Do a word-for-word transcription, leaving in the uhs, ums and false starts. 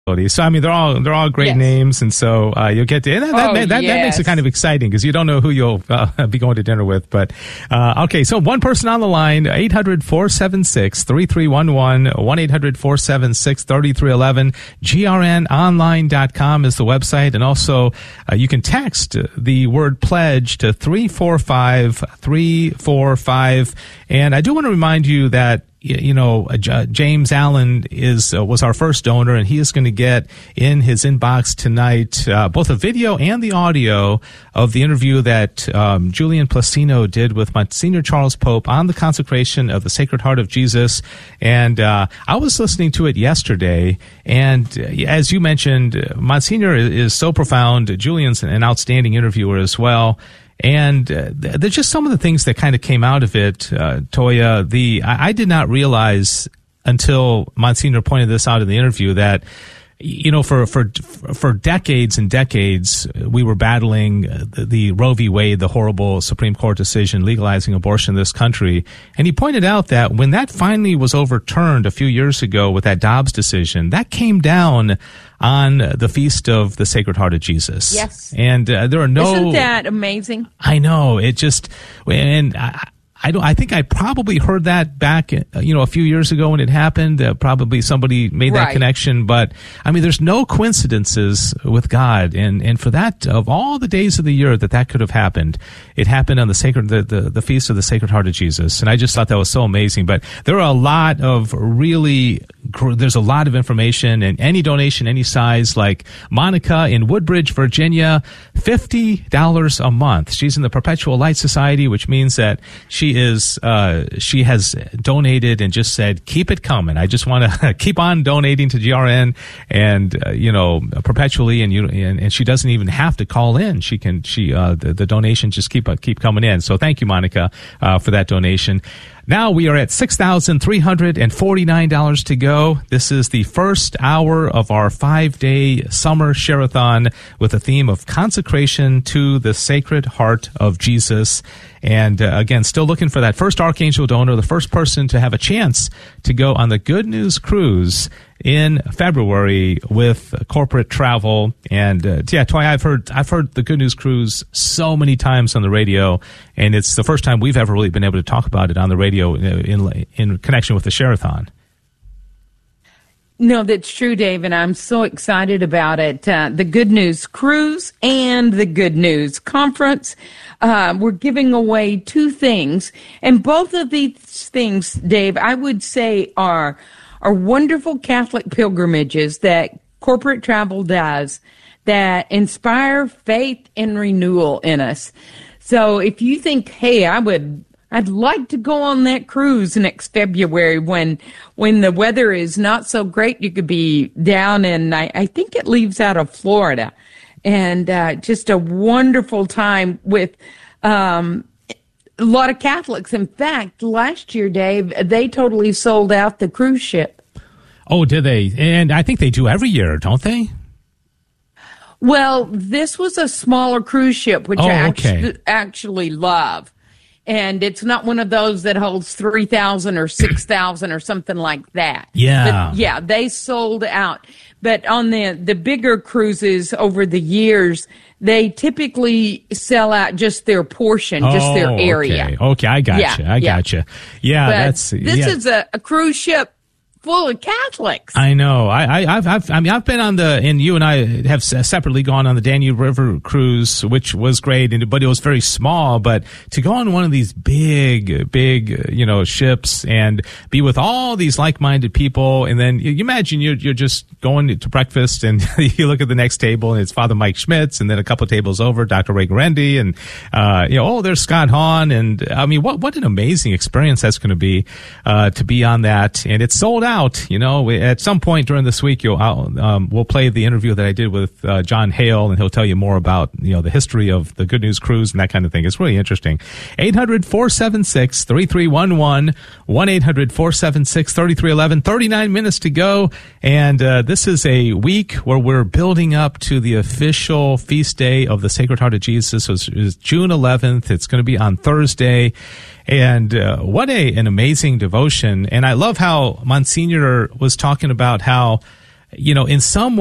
So I mean, they're all they're all great yes. names, and so uh, you'll get to and that. Oh, that, that, yes. that makes it kind of exciting because you don't know who you'll uh, be going to dinner with. But uh, okay, so one person on the line: eight hundred, four seven six, three three one one, one eight hundred, four seven six, three three one one. G R N online dot com is the website, and also uh, you can text the word pledge to three four five three four five. And I do want to remind you that. You know, uh, James Allen is uh, was our first donor, and he is going to get in his inbox tonight uh, both a video and the audio of the interview that um, Julian Placino did with Monsignor Charles Pope on the consecration of the Sacred Heart of Jesus. And uh, I was listening to it yesterday, and uh, as you mentioned, uh, Monsignor is, is so profound. Julian's an outstanding interviewer as well. And uh, there's just some of the things that kind of came out of it, uh, Toya. The I, I did not realize until Monsignor pointed this out in the interview that, you know, for for for decades and decades, we were battling the, the Roe v. Wade, the horrible Supreme Court decision legalizing abortion in this country. And he pointed out that when that finally was overturned a few years ago with that Dobbs decision, that came down on the Feast of the Sacred Heart of Jesus. Yes. And uh, there are no... Isn't that amazing? I know. It just... And I, I don't. I think I probably heard that back, you know, a few years ago when it happened. Uh, probably somebody made that right. connection. But, I mean, there's no coincidences with God. And, and for that, of all the days of the year that that could have happened, it happened on the sacred, the, the, the Feast of the Sacred Heart of Jesus. And I just thought that was so amazing. But there are a lot of really... There's a lot of information, and any donation, any size, like Monica in Woodbridge, Virginia, fifty dollars a month. She's in the Perpetual Light Society, which means that she is, uh, she has donated and just said, keep it coming. I just want to keep on donating to G R N and, uh, you know, perpetually. And you, and, and she doesn't even have to call in. She can, she, uh, the, the donations just keep, uh, keep coming in. So thank you, Monica, uh, for that donation. Now we are at six thousand three hundred forty-nine dollars to go. This is the first hour of our five-day summer share-a-thon with a theme of consecration to the Sacred Heart of Jesus. And uh, again, still looking for that first Archangel donor, the first person to have a chance to go on the Good News Cruise in February with corporate travel. And uh, yeah, Toy, I've heard I've heard the Good News Cruise so many times on the radio, and it's the first time we've ever really been able to talk about it on the radio in in, in connection with the share-a-thon. No, that's true, Dave, and I'm so excited about it. Uh, the Good News Cruise and the Good News Conference. Uh, we're giving away two things, and both of these things, Dave, I would say are are wonderful Catholic pilgrimages that corporate travel does that inspire faith and renewal in us. So if you think, hey, I would... I'd like to go on that cruise next February when when the weather is not so great. You could be down in, I, I think it leaves out of Florida. And uh, just a wonderful time with um, a lot of Catholics. In fact, last year, Dave, they totally sold out the cruise ship. Oh, did they? And I think they do every year, don't they? Well, this was a smaller cruise ship, which oh, I okay. actually, actually love. And it's not one of those that holds three thousand or six thousand or something like that. Yeah. But yeah, they sold out. But on the, the bigger cruises over the years, they typically sell out just their portion, just oh, their area. Okay, okay I got yeah, you. I yeah. got you. Yeah, but that's... This yeah. is a, a cruise ship full of Catholics. I know. I, I, I've, I've, I mean, I've been on the, and you and I have separately gone on the Danube River cruise, which was great, and but it was very small. But to go on one of these big, big, you know, ships and be with all these like-minded people, and then you, you imagine you're you're just going to breakfast, and you look at the next table, and it's Father Mike Schmitz, and then a couple of tables over, Doctor Ray Garendi, and uh, you know, oh, there's Scott Hahn, and I mean, what what an amazing experience that's going to be uh, to be on that, and it's sold out. Out, you know, at some point during this week, you'll I'll, um, we'll play the interview that I did with uh, John Hale, and he'll tell you more about, you know, the history of the Good News Cruise and that kind of thing. It's really interesting. eight hundred, four seven six, three three one one, one eight hundred, four seven six, three three one one. thirty-nine minutes to go, and uh, this is a week where we're building up to the official feast day of the Sacred Heart of Jesus. So it's, it's June eleventh. It's going to be on Thursday. And uh, what a an amazing devotion. And I love how Monsignor was talking about how you know, in some